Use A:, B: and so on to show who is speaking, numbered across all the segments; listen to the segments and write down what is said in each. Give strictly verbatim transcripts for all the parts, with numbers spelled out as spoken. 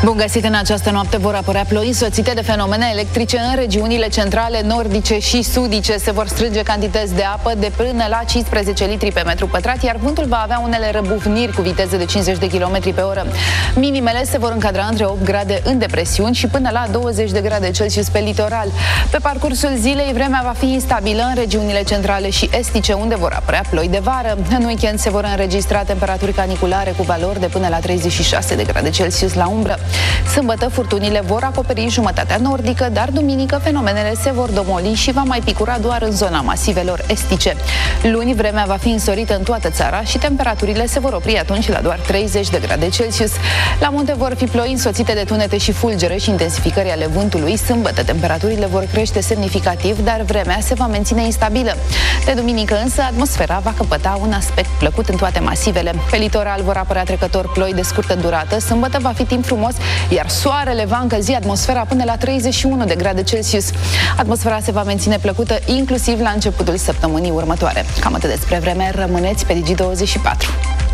A: Bun găsit! În această noapte vor apărea ploi însoțite de fenomene electrice în regiunile centrale, nordice și sudice. Se vor strânge cantități de apă de până la cincisprezece litri pe metru pătrat, iar vântul va avea unele răbufniri cu viteze de cincizeci de kilometri pe oră. Minimele se vor încadra între opt grade în depresiuni și până la douăzeci de grade Celsius pe litoral. Pe parcursul zilei, vremea va fi instabilă în regiunile centrale și estice, unde vor apărea ploi de vară. În weekend se vor înregistra temperaturi caniculare cu valori de până la treizeci și șase de grade Celsius la umbră. Sâmbătă, furtunile vor acoperi jumătatea nordică, dar duminică fenomenele se vor domoli și va mai picura doar în zona masivelor estice. Luni, vremea va fi însorită în toată țara și temperaturile se vor opri atunci la doar treizeci de grade Celsius. La munte vor fi ploi însoțite de tunete și fulgere și intensificări ale vântului. Sâmbătă, temperaturile vor crește semnificativ, dar vremea se va menține instabilă. De duminică însă, atmosfera va căpăta un aspect plăcut în toate masivele. Pe litoral vor apărea trecător ploi de scurtă durată. Sâmbătă va fi timp frumos, iar soarele va încălzi atmosfera până la treizeci și unu de grade Celsius. Atmosfera se va menține plăcută inclusiv la începutul săptămânii următoare. Cam atât despre vreme, rămâneți pe Digi douăzeci și patru.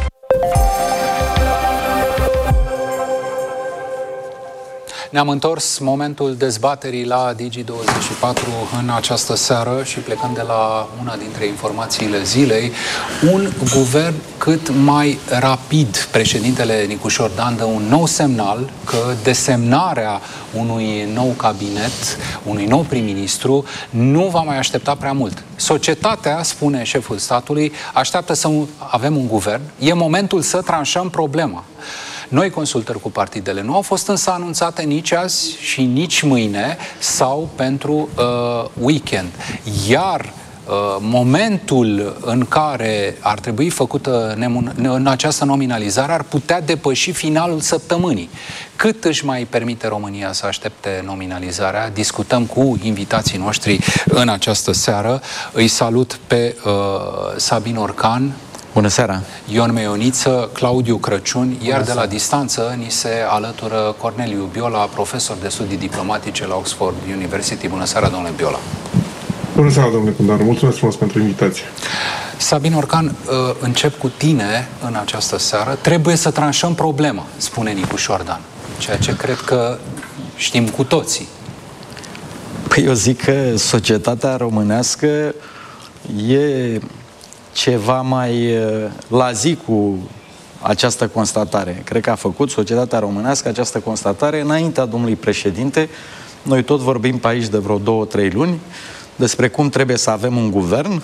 B: Ne-am întors, momentul dezbaterii la Digi douăzeci și patru în această seară și plecând de la una dintre informațiile zilei, un guvern cât mai rapid. Președintele Nicușor Dan dă un nou semnal că desemnarea unui nou cabinet, unui nou prim-ministru, nu va mai aștepta prea mult. Societatea, spune șeful statului, așteaptă să avem un guvern. E momentul să tranșăm problema. Noi consultări cu partidele nu au fost însă anunțate nici azi și nici mâine sau pentru uh, weekend. Iar uh, momentul în care ar trebui făcută în această nominalizare ar putea depăși finalul săptămânii. Cât își mai permite România să aștepte nominalizarea? Discutăm cu invitații noștri în această seară. Îi salut pe uh, Sabin Orcan.
C: Bună seara!
B: Ion Meioniță, Claudiu Crăciun, iar de la distanță ni se alătură Corneliu Biola, profesor de studii diplomatice la Oxford University. Bună seara, domnule Biola!
D: Bună seara, domnule Pundaru! Mulțumesc frumos pentru invitație!
B: Sabin Orcan, încep cu tine în această seară. Trebuie să tranșăm problema, spune Nicușor Dan, ceea ce cred că știm cu toții.
C: Păi eu zic că societatea românească e ceva mai la zi cu această constatare. Cred că a făcut societatea românească această constatare înaintea domnului președinte. Noi tot vorbim pe aici de vreo două, trei luni despre cum trebuie să avem un guvern.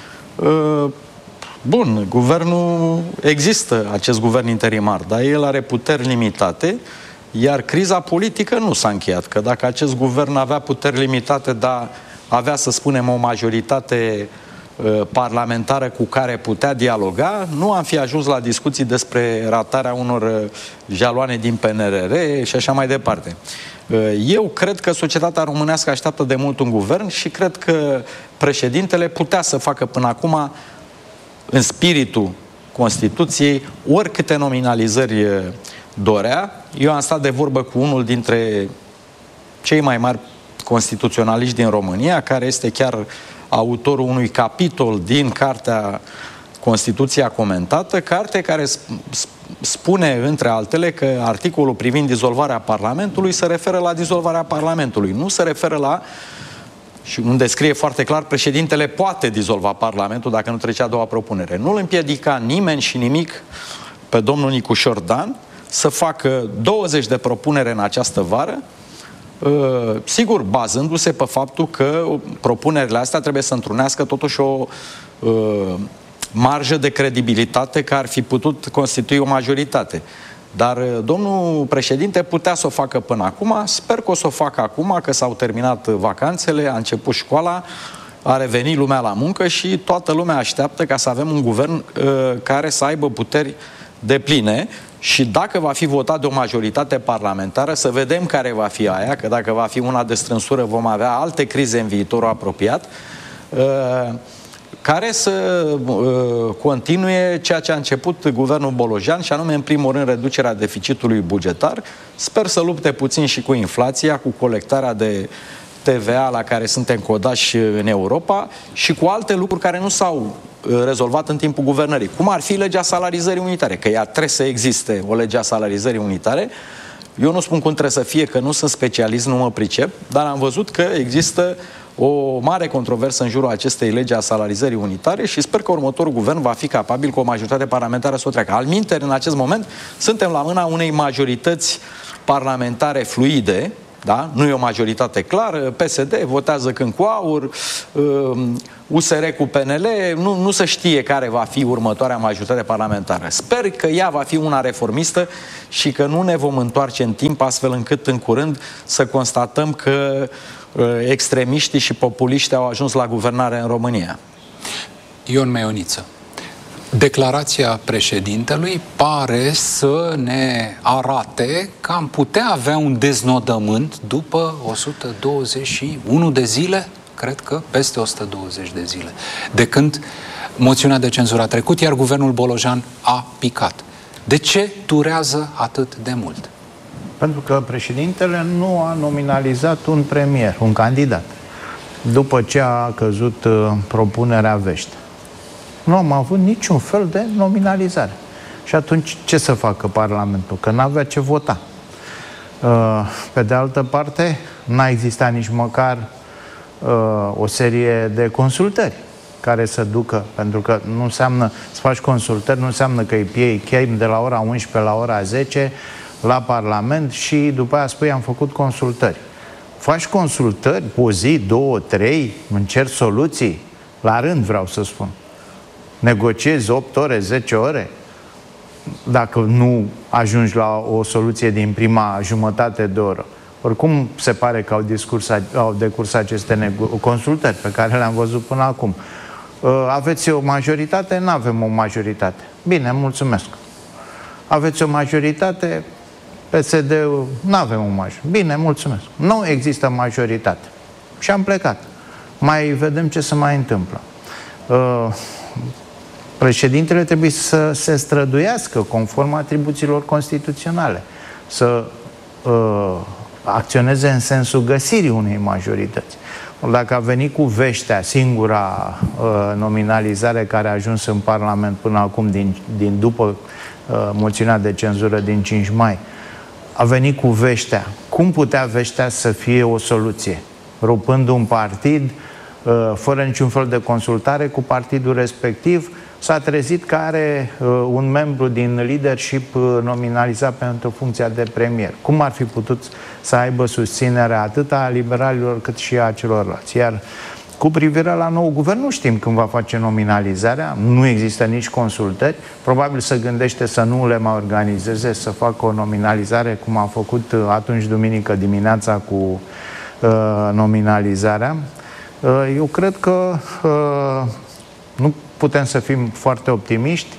C: Bun, guvernul există, acest guvern interimar, dar el are puteri limitate, iar criza politică nu s-a încheiat. Că dacă acest guvern avea puteri limitate, dar avea, să spunem, o majoritate parlamentară cu care putea dialoga, nu am fi ajuns la discuții despre ratarea unor jaloane din P N R R și așa mai departe. Eu cred că societatea românească așteaptă de mult un guvern și cred că președintele putea să facă până acum, în spiritul Constituției, oricâte nominalizări dorea. Eu am stat de vorbă cu unul dintre cei mai mari constituționaliști din România, care este chiar autorul unui capitol din cartea Constituția comentată, carte care spune, între altele, că articolul privind dizolvarea Parlamentului se referă la dizolvarea Parlamentului. Nu se referă la, și unde scrie foarte clar, președintele poate dizolva Parlamentul dacă nu trece a doua propunere. Nu îl împiedica nimeni și nimic pe domnul Nicușor Dan să facă douăzeci de propuneri în această vară, Uh, sigur, bazându-se pe faptul că propunerile astea trebuie să întrunească totuși o uh, marjă de credibilitate care ar fi putut constitui o majoritate. Dar uh, domnul președinte putea să o facă până acum, sper că o să o facă acum, că s-au terminat vacanțele, a început școala, a revenit lumea la muncă și toată lumea așteaptă ca să avem un guvern uh, care să aibă puteri depline. Și dacă va fi votat de o majoritate parlamentară, să vedem care va fi aia, că dacă va fi una de strânsură, vom avea alte crize în viitorul apropiat, care să continue ceea ce a început guvernul Bolojan, și anume, în primul rând, reducerea deficitului bugetar. Sper să lupte puțin și cu inflația, cu colectarea de T V A la care suntem codași în Europa și cu alte lucruri care nu s-au rezolvat în timpul guvernării. Cum ar fi legea salarizării unitare, că ea trebuie să existe, o lege a salarizării unitare, eu nu spun cum trebuie să fie, că nu sunt specialist, nu mă pricep, dar am văzut că există o mare controversă în jurul acestei legi a salarizării unitare și sper că următorul guvern va fi capabil cu o majoritate parlamentară să o treacă. Alminteri, în acest moment, suntem la mâna unei majorități parlamentare fluide, da? Nu e o majoritate clară, P S D votează când cu aur, U S R cu P N L, nu, nu se știe care va fi următoarea majoritate parlamentară. Sper că ea va fi una reformistă și că nu ne vom întoarce în timp astfel încât în curând să constatăm că extremiștii și populiștii au ajuns la guvernare în România.
B: Ion Meioniță, declarația președintelui pare să ne arate că am putea avea un deznodământ după o sută douăzeci și unu de zile, cred că peste o sută douăzeci de zile, de când moțiunea de cenzură a trecut, iar guvernul Bolojan a picat. De ce durează atât de mult?
E: Pentru că președintele nu a nominalizat un premier, un candidat, după ce a căzut uh, propunerea Vește. Nu am avut niciun fel de nominalizare. Și atunci ce să facă Parlamentul? Că n-avea ce vota. Uh, pe de altă parte, n-a existat nici măcar uh, o serie de consultări care să ducă, pentru că nu înseamnă să faci consultări, nu înseamnă că îi iei chem de la ora unsprezece la ora zece la Parlament și după aia spui am făcut consultări. Faci consultări o zi, două, trei, încerci soluții, la rând vreau să spun. Negociezi opt ore, zece ore, dacă nu ajungi la o soluție din prima jumătate de oră. Oricum se pare că au, discurs, au decurs aceste consultări pe care le-am văzut până acum. Aveți o majoritate? Nu avem o majoritate. Bine, mulțumesc. Aveți o majoritate? P S D-ul, nu avem o majoritate. Bine, mulțumesc. Nu există majoritate. Și am plecat. Mai vedem ce se mai întâmplă. Uh, președintele trebuie să se străduiască conform atribuțiilor constituționale, să uh, acționeze în sensul găsirii unei majorități. Dacă a venit cu Veștea, singura uh, nominalizare care a ajuns în Parlament până acum, din, din după uh, moțiunea de cenzură din cinci mai, a venit cu Veștea. Cum putea Veștea să fie o soluție? Rupând un partid, uh, fără niciun fel de consultare cu partidul respectiv, s-a trezit că are uh, un membru din leadership uh, nominalizat pentru funcția de premier. Cum ar fi putut să aibă susținerea atât a liberalilor cât și a celorlalți? Iar cu privire la nou guvern, nu știm când va face nominalizarea, nu există nici consultări, probabil se gândește să nu le mai organizeze, să facă o nominalizare cum a făcut uh, atunci duminică dimineața cu uh, nominalizarea. Uh, eu cred că uh, nu putem să fim foarte optimiști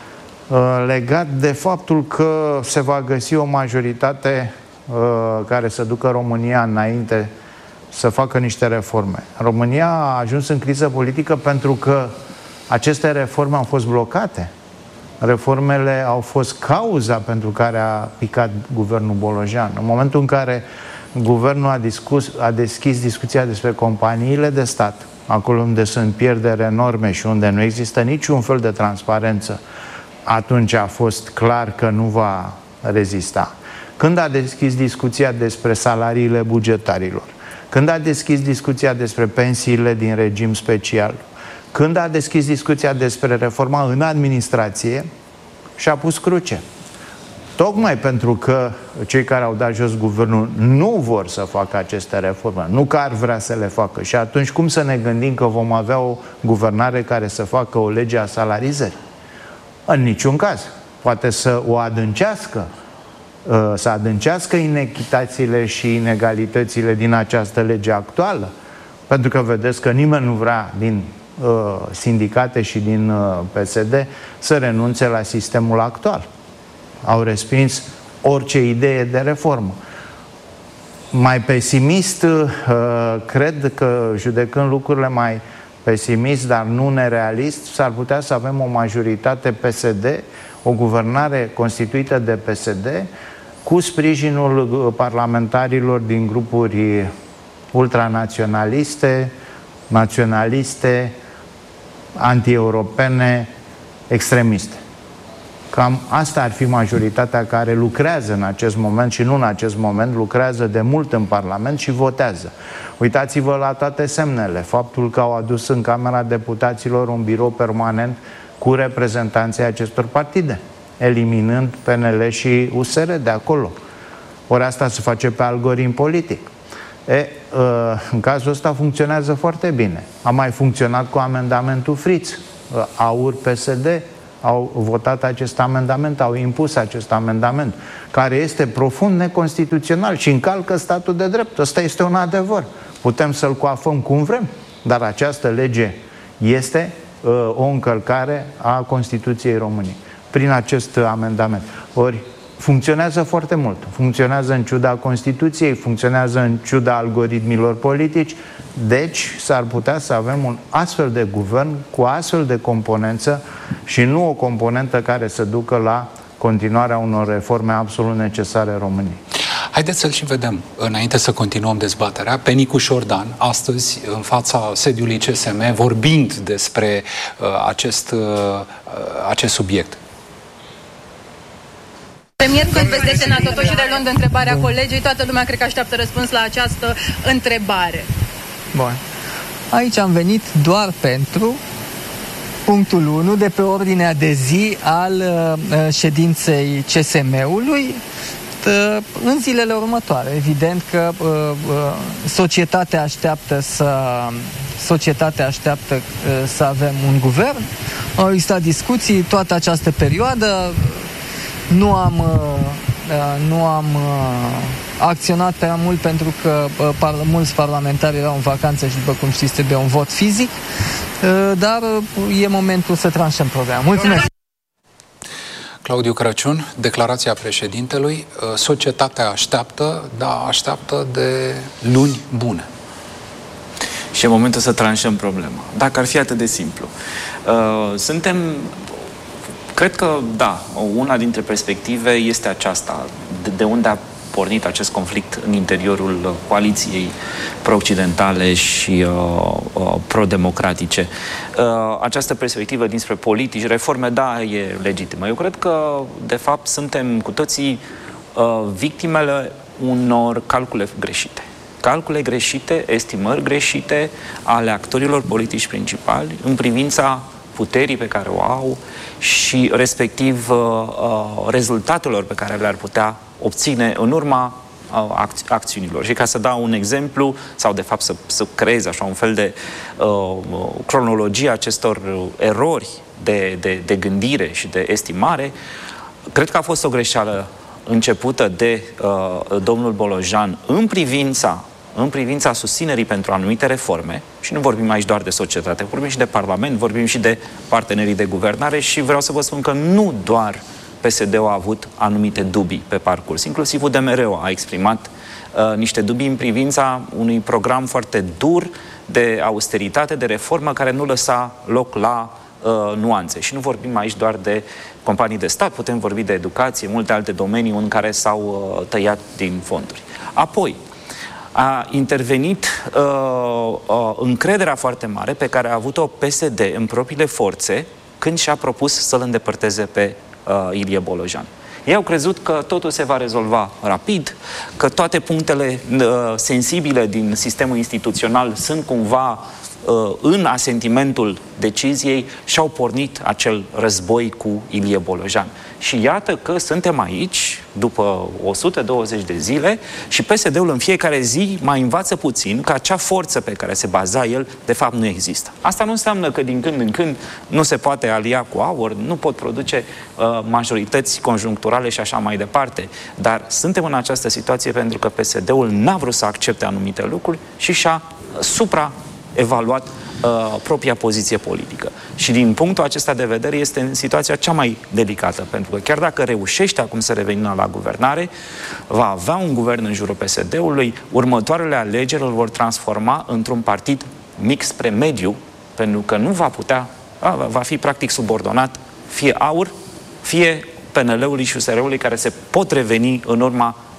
E: uh, legat de faptul că se va găsi o majoritate uh, care să ducă România înainte să facă niște reforme. România a ajuns în criză politică pentru că aceste reforme au fost blocate. Reformele au fost cauza pentru care a picat guvernul Bolojan. În momentul în care guvernul a, discus, a deschis discuția despre companiile de stat, acolo unde sunt pierderi enorme și unde nu există niciun fel de transparență, atunci a fost clar că nu va rezista. Când a deschis discuția despre salariile bugetarilor, când a deschis discuția despre pensiile din regim special, când a deschis discuția despre reforma în administrație, și-a pus cruce. Tocmai pentru că cei care au dat jos guvernul nu vor să facă aceste reforme, nu că ar vrea să le facă. Și atunci cum să ne gândim că vom avea o guvernare care să facă o lege a salarizării? În niciun caz. Poate să o adâncească, să adâncească inechitățile și inegalitățile din această lege actuală. Pentru că vedeți că nimeni nu vrea din uh, sindicate și din uh, P S D să renunțe la sistemul actual. Au respins orice idee de reformă. Mai pesimist, uh, cred că judecând lucrurile mai pesimist, dar nu nerealist, s-ar putea să avem o majoritate P S D, o guvernare constituită de P S D, cu sprijinul parlamentarilor din grupuri ultranaționaliste, naționaliste, anti-europene, extremiste. Cam asta ar fi majoritatea care lucrează în acest moment și nu în acest moment, lucrează de mult în Parlament și votează. Uitați-vă la toate semnele. Faptul că au adus în Camera Deputaților un birou permanent cu reprezentanții acestor partide, eliminând P N L și U S R de acolo. Ori asta se face pe algoritm politic. E, în cazul ăsta funcționează foarte bine. A mai funcționat cu amendamentul Friț. AUR, P S D au votat acest amendament, au impus acest amendament, care este profund neconstituțional și încalcă statul de drept. Ăsta este un adevăr. Putem să-l coafăm cum vrem, dar această lege este uh, o încălcare a Constituției României prin acest amendament. Ori funcționează foarte mult. Funcționează în ciuda Constituției, funcționează în ciuda algoritmilor politici. Deci s-ar putea să avem un astfel de guvern cu astfel de componență și nu o componentă care să ducă la continuarea unor reforme absolut necesare României.
B: Haideți să-l și vedem, înainte să continuăm dezbaterea, pe Nicu Șordan, astăzi, în fața sediului C S M, vorbind despre uh, acest, uh, acest subiect.
F: Premier, când vedeți în NATO și reluând întrebarea colegii, toată lumea cred că așteaptă răspuns la această întrebare.
G: Bun. Aici am venit doar pentru punctul unu de pe ordinea de zi al uh, ședinței C S M-ului uh, în zilele următoare. Evident că uh, uh, societatea așteaptă să societatea așteaptă uh, să avem un guvern. Au existat discuții toată această perioadă. Nu am, uh, nu am uh, acționat prea mult pentru că uh, par, mulți parlamentari erau în vacanță și, după cum știți, trebuie un vot fizic, uh, dar uh, e momentul să tranșăm programul. Mulțumesc!
B: Claudiu Crăciun, declarația președintelui, uh, societatea așteaptă, dar așteaptă de luni bune.
H: Și e momentul să tranșăm problema. Dacă ar fi atât de simplu. Uh, suntem... Cred că, da, una dintre perspective este aceasta, de, de unde a pornit acest conflict în interiorul coaliției pro-occidentale și uh, uh, pro-democratice. Uh, această perspectivă dinspre politici, reforme, da, e legitimă. Eu cred că, de fapt, suntem cu toții uh, victimele unor calcule greșite. Calcule greșite, estimări greșite ale actorilor politici principali în privința puterii pe care o au și respectiv uh, uh, rezultatelor pe care le-ar putea obține în urma uh, acți acțiunilor. Și ca să dau un exemplu, sau de fapt să, să creez așa un fel de uh, cronologie acestor erori de, de, de gândire și de estimare, cred că a fost o greșeală începută de uh, domnul Bolojan în privința în privința susținerii pentru anumite reforme, și nu vorbim aici doar de societate, vorbim și de Parlament, vorbim și de partenerii de guvernare și vreau să vă spun că nu doar P S D-ul a avut anumite dubii pe parcurs, inclusiv U D M R-ul a exprimat uh, niște dubii în privința unui program foarte dur de austeritate, de reformă, care nu lăsa loc la uh, nuanțe. Și nu vorbim aici doar de companii de stat, putem vorbi de educație, multe alte domenii în care s-au uh, tăiat din fonduri. Apoi, a intervenit uh, uh, încrederea foarte mare pe care a avut-o P S D în propriile forțe când și-a propus să-l îndepărteze pe uh, Ilie Bolojan. Ei au crezut că totul se va rezolva rapid, că toate punctele uh, sensibile din sistemul instituțional sunt cumva uh, în asentimentul deciziei și au pornit acel război cu Ilie Bolojan. Și iată că suntem aici, după o sută douăzeci de zile, și P S D-ul în fiecare zi mai învață puțin că acea forță pe care se baza el, de fapt, nu există. Asta nu înseamnă că din când în când nu se poate alia cu AUR, nu pot produce uh, majorități conjuncturale și așa mai departe. Dar suntem în această situație pentru că P S D-ul n-a vrut să accepte anumite lucruri și și-a supraevaluat Uh, propria poziție politică. Și din punctul acesta de vedere este în situația cea mai delicată, pentru că chiar dacă reușește acum să revină la guvernare, va avea un guvern în jurul P S D-ului, următoarele alegeri îl vor transforma într-un partid mic spre mediu, pentru că nu va putea, a, va fi practic subordonat fie AUR, fie P N L-ului și U S R-ului, care se pot reveni în urma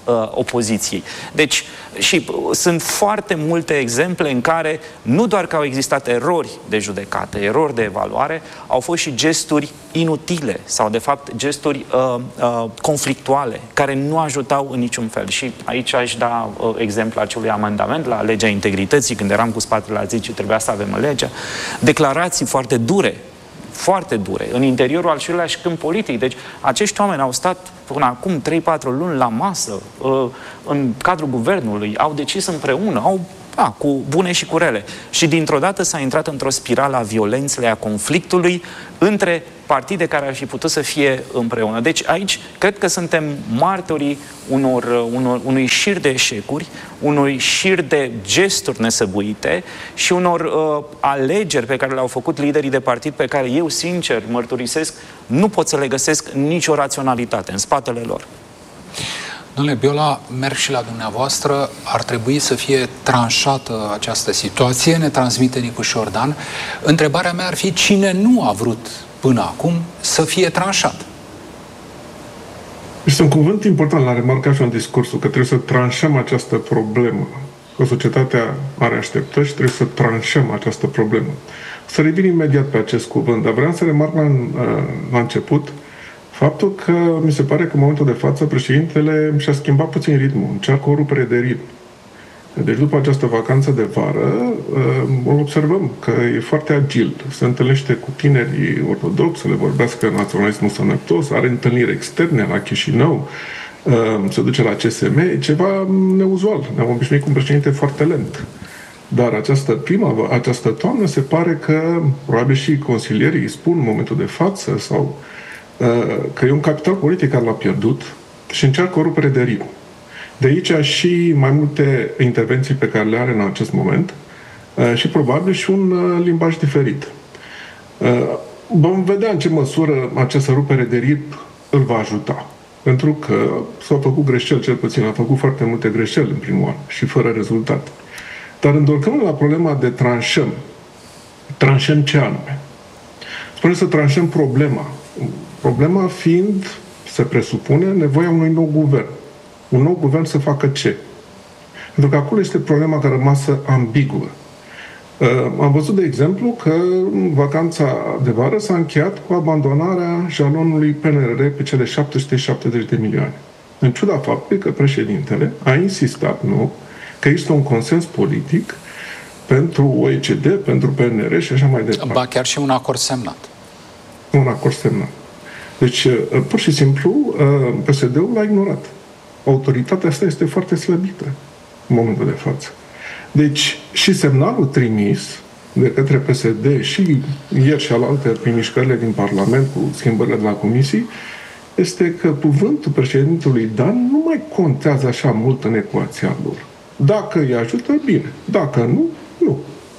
H: uh, opoziției. Deci, și sunt foarte multe exemple în care nu doar că au existat erori de judecată, erori de evaluare, au fost și gesturi inutile sau, de fapt, gesturi uh, uh, conflictuale, care nu ajutau în niciun fel. Și aici aș da uh, exemplu acelui amendament la legea integrității, când eram cu spatele la zi și trebuia să avem legea. Declarații foarte dure, foarte dure, în interiorul aceluiași câmp politic. Deci, acești oameni au stat până acum trei patru luni la masă, uh, în cadrul guvernului, au decis împreună, au Da, cu bune și cu rele. Și dintr-o dată s-a intrat într-o spirală a violenței, a conflictului între partide care ar fi putut să fie împreună. Deci aici cred că suntem martorii unor, unor, unui șir de eșecuri, unui șir de gesturi nesăbuite și unor uh, alegeri pe care le-au făcut liderii de partid, pe care eu, sincer, mărturisesc, nu pot să le găsesc nicio raționalitate în spatele lor.
B: Domnule Biola, merg și la dumneavoastră. Ar trebui să fie tranșată această situație, ne transmite Nicu Șordan. Întrebarea mea ar fi: cine nu a vrut până acum să fie tranșat?
D: Este un cuvânt important, l-a remarcat și în discursul, că trebuie să tranșăm această problemă. Că societatea are așteptări și trebuie să tranșăm această problemă. O să revin imediat pe acest cuvânt, dar vreau să remarc la, la început faptul că mi se pare că în momentul de față președintele și-a schimbat puțin ritmul, încearcă o rupere de ritm. Deci după această vacanță de vară îl observăm că e foarte agil. Se întâlnește cu tinerii ortodoxi, să le vorbească naționalismul sănătos, are întâlniri externe la Chișinău, se duce la C S M, e ceva neuzual. Ne-am obișnuit cu un președinte foarte lent. Dar această primă, această toamnă se pare că probabil și consilierii îi spun în momentul de față sau că e un capital politic care l-a pierdut și încearcă o rupere de ritm. De aici și mai multe intervenții pe care le are în acest moment și probabil și un limbaj diferit. Vom vedea în ce măsură această rupere de ritm îl va ajuta. Pentru că s-au făcut greșeli, cel puțin a făcut foarte multe greșeli în primul an și fără rezultat. Dar întorcând la problema de tranșăm, tranșăm ce anume? Spune să tranșăm problema. Problema fiind, se presupune, nevoia unui nou guvern. Un nou guvern să facă ce? Pentru că acolo este problema care a rămas ambiguă. Uh, am văzut, de exemplu, că vacanța de vară s-a încheiat cu abandonarea jalonului P N R R pe cele șapte sute șaptezeci de milioane. În ciuda faptului că președintele a insistat, nu, că există un consens politic pentru O E C D, pentru P N R și așa mai departe.
B: Ba chiar și un acord semnat.
D: Un acord semnat. Deci, pur și simplu, P S D-ul l-a ignorat. Autoritatea asta este foarte slăbită în momentul de față. Deci, și semnalul trimis de către P S D și ieri și alaltă prin mișcările din Parlament cu schimbările de la comisii este că cuvântul președintelui Dan nu mai contează așa mult în ecuația lor. Dacă îi ajută, bine. Dacă nu, nu.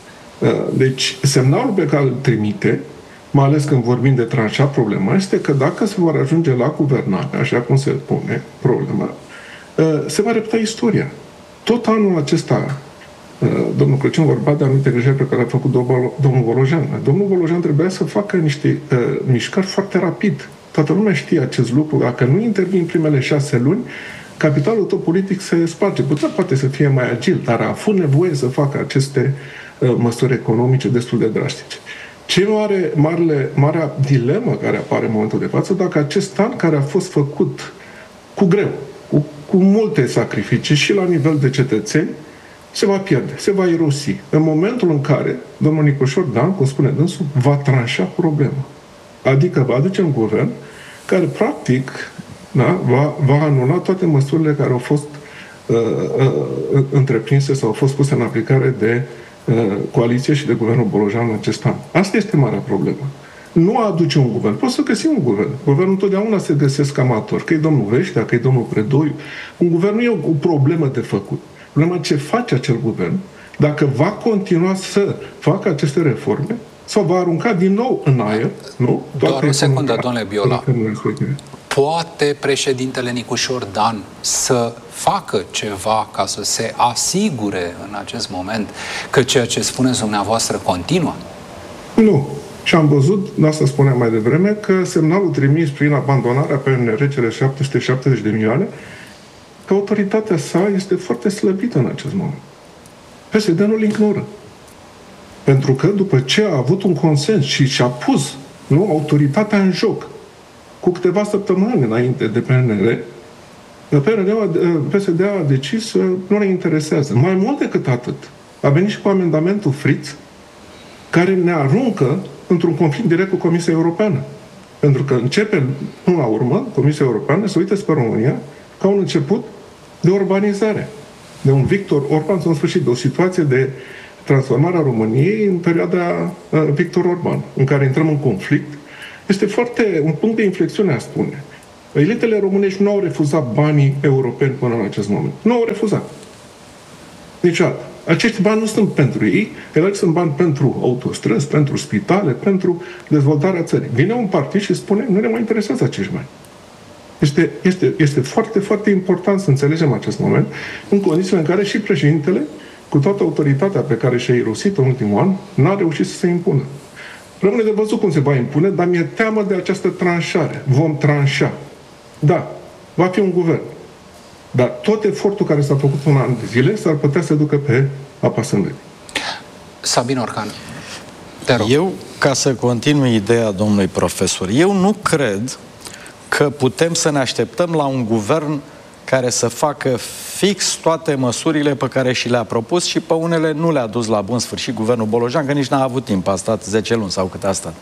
D: Deci, semnalul pe care îl trimite, mai ales când vorbim de tranșat problema, este că dacă se vor ajunge la guvernare, așa cum se pune problema, se va repeta istoria. Tot anul acesta, domnul Crăciun vorbea de anumite greșeli pe care le-a făcut domnul Volojan. Domnul Volojan trebuia să facă niște uh, mișcări foarte rapid. Toată lumea știe acest lucru. Dacă nu intervin în primele șase luni, capitalul tot politic se sparge. Putea poate să fie mai agil, dar a fost nevoie să facă aceste uh, măsuri economice destul de drastice. Ce mare, marele, marea dilemă care apare în momentul de față, dacă acest an care a fost făcut cu greu, cu, cu multe sacrificii și la nivel de cetățeni, se va pierde, se va irosi. În momentul în care domnul Nicu Șordan, cum spune dânsul, va tranșa problema. Adică va aduce un guvern care, practic, da, va, va anula toate măsurile care au fost uh, uh, întreprinse sau au fost puse în aplicare de uh, coaliție și de guvernul Bolojan în acest an. Asta este marea problemă. Nu aduce un guvern. Poți să găsim un guvern. Guvernul întotdeauna se găsesc amatori. Că e domnul Veștea, că e domnul Predoiu. Un guvern nu e o, o problemă de făcut. Problema ce face acel guvern, dacă va continua să facă aceste reforme sau va arunca din nou în aer, nu?
B: Doar Toate o secundă, domnule Biola. Poate președintele Nicu Șordan să facă ceva ca să se asigure în acest moment că ceea ce spuneți dumneavoastră continuă?
D: Nu. Și am văzut, de asta spuneam mai devreme, că semnalul trimis prin abandonarea P N R R, cele șapte sute șaptezeci de milioane, că autoritatea sa este foarte slăbită în acest moment. P S D nu-l ignoră. Pentru că după ce a avut un consens și și-a pus, nu, autoritatea în joc cu câteva săptămâni înainte de P N R, P S D a decis, nu le interesează. Mai mult decât atât, a venit și cu amendamentul Fritz, care ne aruncă într-un conflict direct cu Comisia Europeană. Pentru că începe, până la urmă, Comisia Europeană să uite spre România ca un început de urbanizare. De un Victor Orban, în sfârșit, de o situație de transformare a României în perioada uh, Victor Orban, în care intrăm în conflict. Este foarte un punct de inflexiune, a spune. Elitele românești nu au refuzat banii europeni până în acest moment. Nu au refuzat. Niciodată. Acești bani nu sunt pentru ei, ele sunt bani pentru autostrăzi, pentru spitale, pentru dezvoltarea țării. Vine un partid și spune, nu ne mai interesează acești bani. Este, este, este foarte, foarte important să înțelegem acest moment, în condițiile în care și președintele, cu toată autoritatea pe care și-a irosit în ultimul an, n-a reușit să se impună. Rămâne de văzut cum se va impune, dar mi-e teamă de această tranșare. Vom tranșa. Da, va fi un guvern. Dar tot efortul care s-a făcut un an de zile s-ar putea să ducă pe apa sâmbetei.
B: Sabin Orcan, te rog.
C: Eu, ca să continui ideea domnului profesor, eu nu cred că putem să ne așteptăm la un guvern care să facă fix toate măsurile pe care și le-a propus și pe unele nu le-a dus la bun sfârșit guvernul Bolojan, că nici n-a avut timp, a stat zece luni sau cât a stat.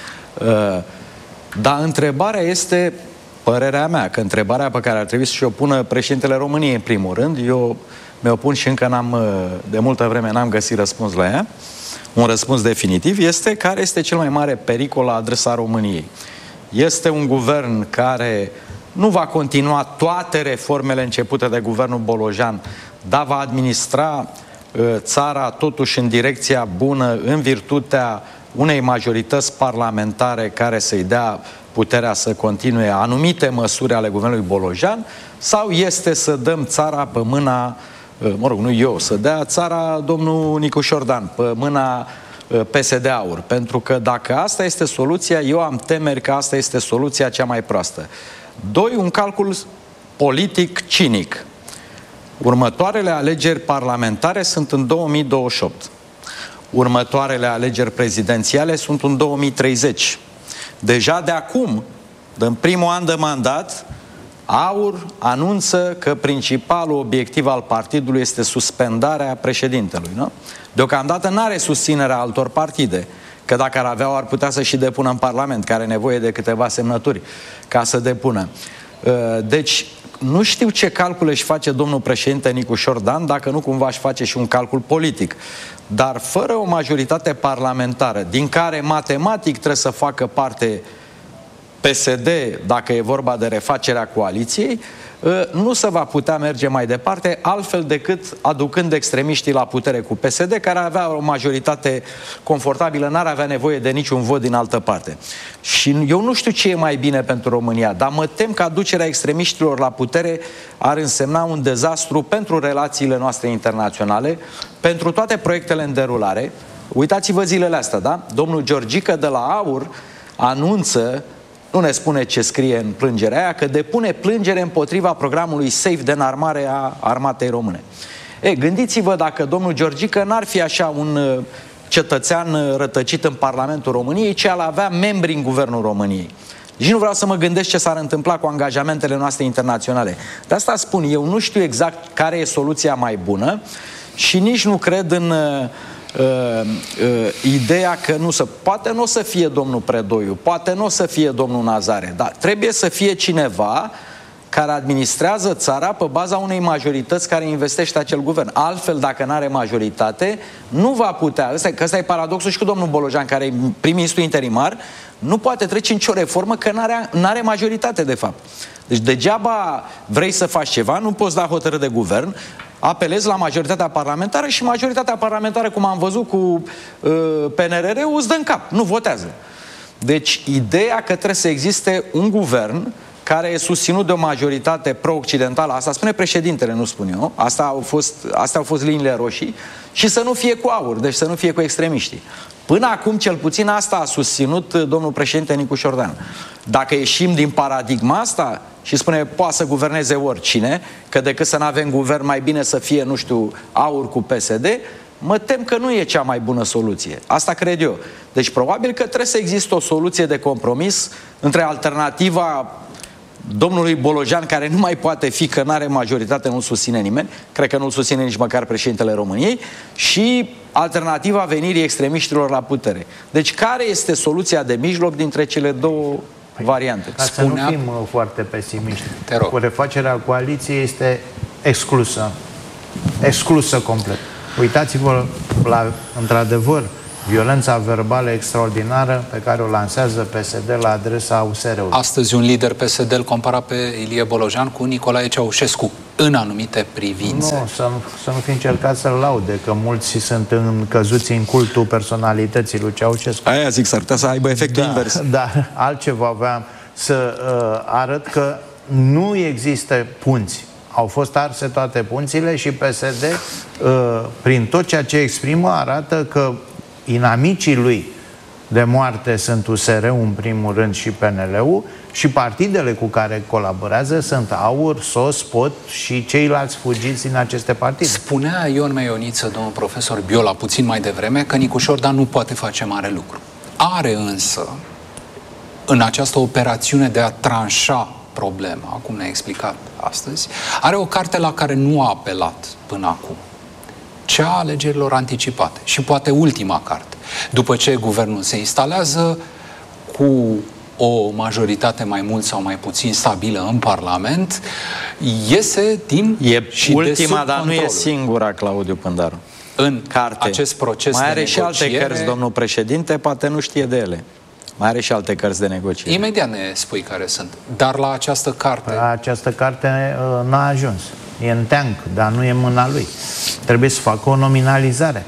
C: Dar întrebarea este, părerea mea, că întrebarea pe care ar trebui să-și o pună președintele României în primul rând, eu mi-o pun și încă n-am, de multă vreme n-am găsit răspuns la ea, un răspuns definitiv, este care este cel mai mare pericol la adresa României. Este un guvern care nu va continua toate reformele începute de guvernul Bolojan, dar va administra uh, țara totuși în direcția bună, în virtutea unei majorități parlamentare care să-i dea puterea să continue anumite măsuri ale guvernului Bolojan, sau este să dăm țara pe mâna, uh, mă rog, nu eu, să dea țara domnul Nicu Șordan pe mâna uh, P S D Aur. Pentru că dacă asta este soluția, eu am temeri că asta este soluția cea mai proastă. Doi, un calcul politic cinic. Următoarele alegeri parlamentare sunt în două mii douăzeci și opt. Următoarele alegeri prezidențiale sunt în două mii treizeci. Deja de acum, în primul an de mandat, Aur anunță că principalul obiectiv al partidului este suspendarea președintelui. Nu? Deocamdată nu are susținerea altor partide, că dacă ar avea, ar putea să și depună în Parlament, care are nevoie de câteva semnături ca să depună. Deci, nu știu ce calcule își face domnul președinte Nicu Șordan, dacă nu cumva își face și un calcul politic. Dar fără o majoritate parlamentară, din care matematic trebuie să facă parte P S D, dacă e vorba de refacerea coaliției, nu se va putea merge mai departe altfel decât aducând extremiștii la putere cu P S D, care avea o majoritate confortabilă, n-ar avea nevoie de niciun vot din altă parte. Și eu nu știu ce e mai bine pentru România, dar mă tem că aducerea extremiștilor la putere ar însemna un dezastru pentru relațiile noastre internaționale, pentru toate proiectele în derulare. Uitați-vă zilele astea, da? Domnul Georgică de la Aur anunță, nu ne spune ce scrie în plângerea aia, că depune plângere împotriva programului SAFE de înarmare a armatei române. E, gândiți-vă dacă domnul Georgică n-ar fi așa un cetățean rătăcit în Parlamentul României, ci ar avea membri în Guvernul României. Deci nu vreau să mă gândesc ce s-ar întâmpla cu angajamentele noastre internaționale. De asta spun, eu nu știu exact care e soluția mai bună și nici nu cred în Uh, uh, ideea că nu se... Poate nu o să fie domnul Predoiu, poate nu o să fie domnul Nazare, dar trebuie să fie cineva care administrează țara pe baza unei majorități care investește acel guvern. Altfel, dacă nu are majoritate, nu va putea... Ăsta, că ăsta e paradoxul și cu domnul Bolojan, care e prim-ministru interimar, nu poate trece nicio reformă că n-are, n-are majoritate, de fapt. Deci degeaba vrei să faci ceva, nu poți da hotărâri de guvern, apelezi la majoritatea parlamentară și majoritatea parlamentară, cum am văzut cu uh, P N R R-ul, îți dă în cap, nu votează. Deci ideea că trebuie să existe un guvern care e susținut de o majoritate pro-occidentală, asta spune președintele, nu spun eu, asta au fost, astea au fost liniile roșii, și să nu fie cu Aur, deci să nu fie cu extremiștii. Până acum, cel puțin asta a susținut domnul președinte Nicu Șordan. Dacă ieșim din paradigma asta și spune poate să guverneze oricine, că decât să nu avem guvern mai bine să fie, nu știu, AUR cu P S D, mă tem că nu e cea mai bună soluție. Asta cred eu. Deci probabil că trebuie să existe o soluție de compromis între alternativa domnului Bolojan, care nu mai poate fi, că nu are majoritate, nu-l susține nimeni, cred că nu-l susține nici măcar președintele României, și alternativa venirii extremiștilor la putere. Deci care este soluția de mijloc dintre cele două variante?
E: Ca să nu fim foarte pesimiști. Cu refacerea coaliției este exclusă. Exclusă complet. Uitați-vă la, într-adevăr, violența verbală extraordinară pe care o lansează P S D la adresa U S R-ului.
B: Astăzi un lider P S D îl compara pe Ilie Bolojan cu Nicolae Ceaușescu în anumite privințe.
E: Nu, să nu, să nu fi încercat să-l laude, că mulți sunt în, căzuți în cultul personalității lui Ceaușescu.
C: Aia zic, s-ar putea să aibă efectul
E: da,
C: invers.
E: Da, altceva aveam să uh, arăt că nu există punți. Au fost arse toate punțile și P S D, uh, prin tot ceea ce exprimă, arată că inamicii lui de moarte sunt U S R-ul în primul rând și P N L-ul, și partidele cu care colaborează sunt AUR, S O S, P O T și ceilalți fugiți din aceste partide.
B: Spunea Ion Meioniță, domnul profesor Biola, puțin mai devreme, că Nicu Șordan nu poate face mare lucru. Are însă, în această operațiune de a tranșa problema, cum ne-a explicat astăzi, are o carte la care nu a apelat până acum. Cea a alegerilor anticipate. Și poate ultima carte. După ce guvernul se instalează cu o majoritate mai mult sau mai puțin stabilă în Parlament, iese din
C: e
B: și
C: ultima,
B: de
C: dar nu e singura, Claudiu Pândaru.
B: În
C: carte.
B: Acest proces
C: mai
B: de
C: are
B: negociere...
C: și alte cărți, domnul președinte, poate nu știe de ele. Mai are și alte cărți de negociere.
B: Imediat ne spui care sunt. Dar la această carte...
E: La această carte uh, n-a ajuns. E în teanc, dar nu e în mâna lui. Trebuie să facă o nominalizare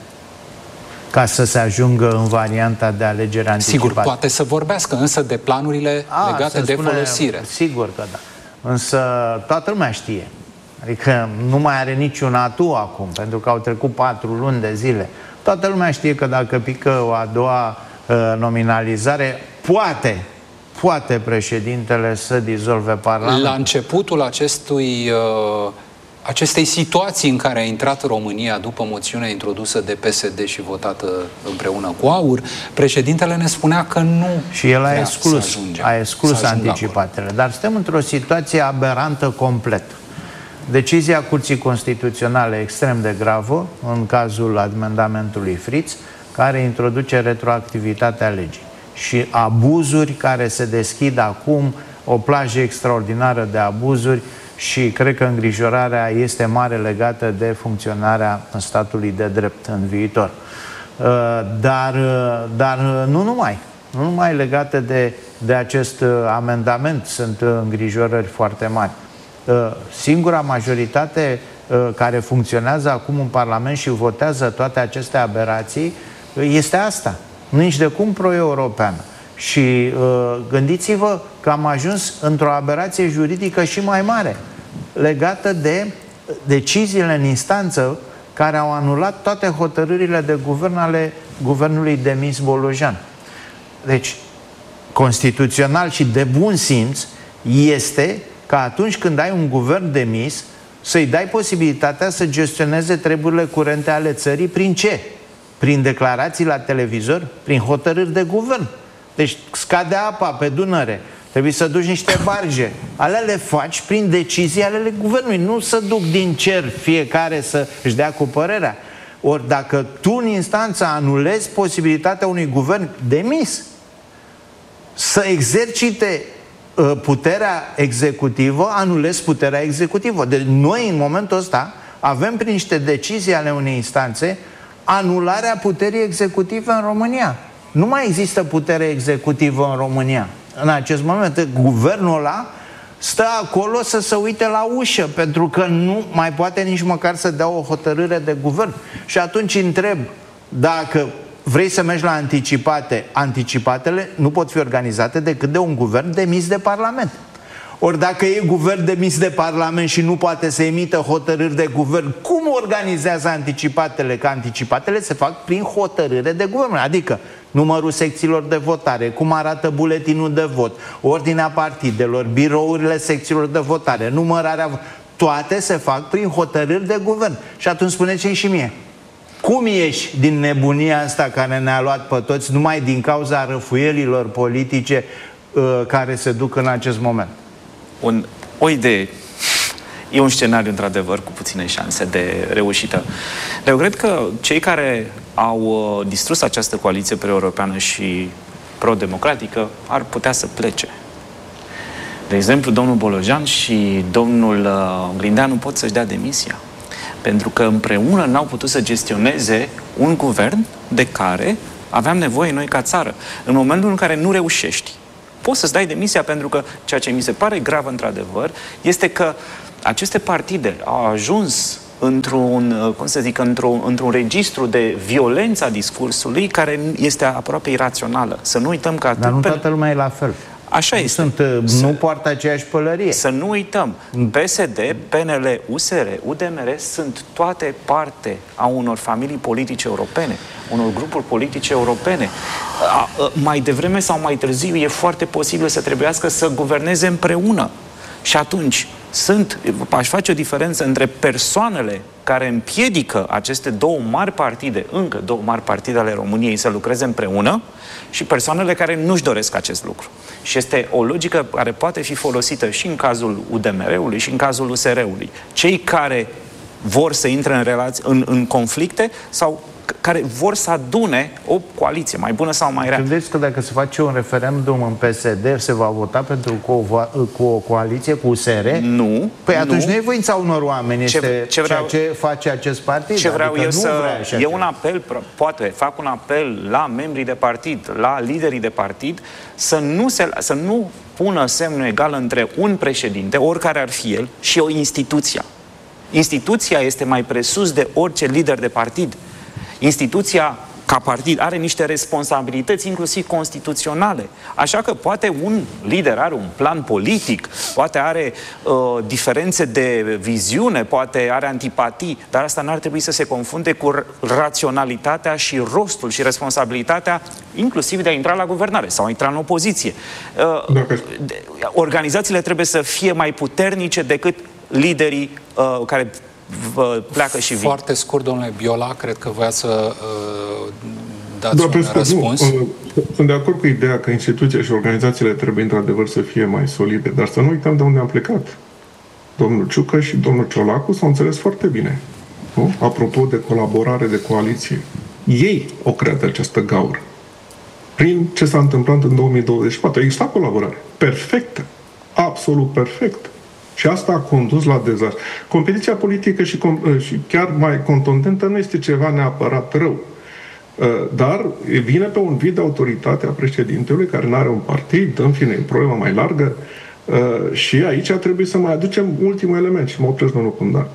E: ca să se ajungă în varianta de alegere anticipată.
B: Sigur, poate să vorbească însă de planurile A, legate de spune, folosire.
E: Sigur că da. Însă toată lumea știe. Adică nu mai are niciun atu acum, pentru că au trecut patru luni de zile. Toată lumea știe că dacă pică o a doua uh, nominalizare, poate, poate președintele să dizolve Parlamentul.
B: La începutul acestui... Uh, acestei situații în care a intrat România după moțiunea introdusă de P S D și votată împreună cu AUR, președintele ne spunea că nu
E: și el a exclus,
B: ajunge,
E: a exclus anticipatele. Dar suntem într-o situație aberantă complet. Decizia Curții Constituționale extrem de gravă, în cazul amendamentului Fritz, care introduce retroactivitatea legii. Și abuzuri care se deschid acum, o plajă extraordinară de abuzuri, și cred că îngrijorarea este mare legată de funcționarea statului de drept în viitor. Dar, dar nu numai. Nu numai legate de, de acest amendament sunt îngrijorări foarte mari. Singura majoritate care funcționează acum în Parlament și votează toate aceste aberații este asta. Nici de cum pro-europeană. Și uh, gândiți-vă că am ajuns într-o aberație juridică și mai mare, legată de deciziile în instanță care au anulat toate hotărârile de guvern ale guvernului demis Bolojan. Deci, constituțional și de bun simț este că atunci când ai un guvern demis, să-i dai posibilitatea să gestioneze treburile curente ale țării. Prin ce? Prin declarații la televizor, prin hotărâri de guvern. Deci scade apa pe Dunăre, trebuie să duci niște barge. Alea le faci prin decizii ale guvernului, nu să duc din cer fiecare să își dea cu părerea. Ori dacă tu în instanță anulezi posibilitatea unui guvern demis să exercite uh, puterea executivă, anulezi puterea executivă. Deci noi în momentul ăsta avem prin niște decizii ale unei instanțe anularea puterii executive în România. Nu mai există putere executivă în România. În acest moment, guvernul ăla stă acolo să se uite la ușă, pentru că nu mai poate nici măcar să dea o hotărâre de guvern. Și atunci întreb, dacă vrei să mergi la anticipate, anticipatele nu pot fi organizate decât de un guvern demis de Parlament. Ori dacă e guvern demis de Parlament și nu poate să emită hotărâri de guvern, cum organizează anticipatele? Că anticipatele se fac prin hotărâre de guvern, adică numărul secțiilor de votare, cum arată buletinul de vot, ordinea partidelor, birourile secțiilor de votare, numărarea, toate se fac prin hotărâri de guvern. Și atunci spuneți-mi și mie, cum ieși din nebunia asta care ne-a luat pe toți numai din cauza răfuielilor politice uh, care se duc în acest moment?
H: Un, o idee. E un scenariu, într-adevăr, cu puține șanse de reușită. Dar eu cred că cei care au uh, distrus această coaliție pre-europeană și pro-democratică ar putea să plece. De exemplu, domnul Bolojan și domnul uh, Grindeanu pot să-și dea demisia. Pentru că împreună n-au putut să gestioneze un guvern de care aveam nevoie noi ca țară. În momentul în care nu reușești, poți să-ți dai demisia, pentru că ceea ce mi se pare grav, într-adevăr, este că aceste partide au ajuns într-un, cum să zic, într-un, într-un registru de violență a discursului care este aproape irațională. Să nu uităm că...
E: Dar nu toată lumea e la fel.
H: Așa
E: nu
H: este.
E: Sunt, nu poartă aceeași pălărie.
H: Să nu uităm, P S D, P N L, U S R, U D M R sunt toate parte a unor familii politice europene, unor grupuri politice europene. A, a, mai devreme sau mai târziu e foarte posibil să trebuiască să guverneze împreună. Și atunci sunt, aș face o diferență între persoanele care împiedică aceste două mari partide, încă două mari partide ale României, să lucreze împreună, și persoanele care nu-și doresc acest lucru. Și este o logică care poate fi folosită și în cazul U D M R-ului și în cazul U S R-ului. Cei care vor să intre în, relații, în, în conflicte sau care vor să adune o coaliție, mai bună sau mai rea.
E: Credeți că dacă se face un referendum în P S D, se va vota pentru cu o, cu o coaliție cu U S R?
H: Nu.
E: Păi atunci
H: nu,
E: nu e voința unor oameni, este
H: ce, ce vreau,
E: ceea ce face acest partid.
H: Ce vreau
E: adică
H: eu
E: nu
H: să... E un apel, poate fac un apel la membrii de partid, la liderii de partid, să nu, se, să nu pună semnul egal între un președinte, oricare ar fi el, și o instituție. Instituția este mai presus de orice lider de partid. Instituția, ca partid, are niște responsabilități, inclusiv constituționale. Așa că poate un lider are un plan politic, poate are uh, diferențe de viziune, poate are antipatii, dar asta n-ar trebui să se confunde cu raționalitatea și rostul și responsabilitatea, inclusiv de a intra la guvernare sau a intra în opoziție. Uh, organizațiile trebuie să fie mai puternice decât liderii uh, care pleacă și vin.
B: Foarte scurt, domnule Biola, cred că voia să uh, dați
D: da,
B: un
D: scurt,
B: răspuns.
D: Nu, sunt de acord cu ideea că instituțiile și organizațiile trebuie într-adevăr să fie mai solide, dar să nu uităm de unde am plecat. Domnul Ciucă și domnul Ciolacu s-au înțeles foarte bine. Nu? Apropo de colaborare, de coaliție. Ei au creat această gaură. Prin ce s-a întâmplat în două mii douăzeci și patru. Exista colaborare. Perfectă. Absolut perfectă. Și asta a condus la dezastru. Competiția politică și, și chiar mai contundentă nu este ceva neapărat rău. Dar vine pe un vid de autoritate a președintelui, care nu are un partid, în fine, e o problemă mai largă. Și aici trebuie să mai aducem ultimul element și mă opresc, domnul Pundan.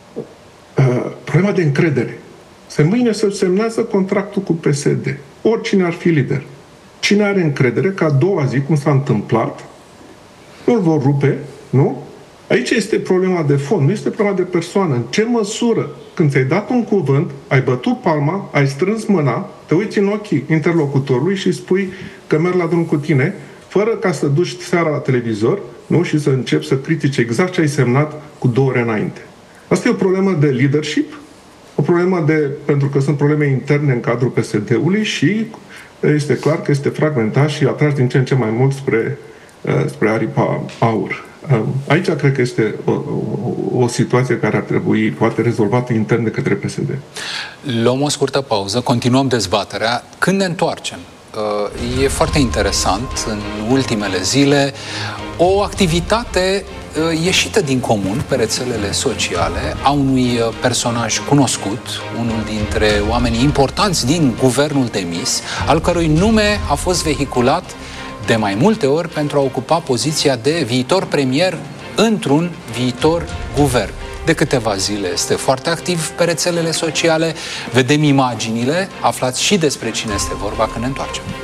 D: Problema de încredere. Se mâine se semnează contractul cu P S D. Oricine ar fi lider. Cine are încredere că a doua zi, cum s-a întâmplat, nu-l vor rupe, nu? Aici este problema de fond, nu este problema de persoană. În ce măsură, când ți-ai dat un cuvânt, ai bătut palma, ai strâns mâna, te uiți în ochii interlocutorului și spui că merg la drum cu tine, fără ca să duci seara la televizor, nu? Și să începi să critici exact ce ai semnat cu două ore înainte. Asta e o problemă de leadership, o problemă de, pentru că sunt probleme interne în cadrul P S D-ului și este clar că este fragmentat și atras din ce în ce mai mult spre, spre aripa aur. Aici cred că este o, o, o situație care ar trebui poate rezolvată intern de către P S D.
B: Luăm o scurtă pauză, continuăm dezbaterea. Când ne întoarcem? E foarte interesant în ultimele zile o activitate ieșită din comun pe rețelele sociale a unui personaj cunoscut, unul dintre oamenii importanți din guvernul demis, al cărui nume a fost vehiculat de mai multe ori pentru a ocupa poziția de viitor premier într-un viitor guvern. De câteva zile este foarte activ pe rețelele sociale, vedem imaginile, aflați și despre cine este vorba când ne întoarcem.